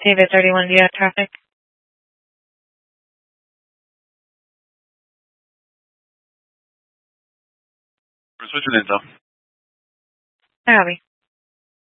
David 31, do you have traffic? What's your name, though? Hi, Abby.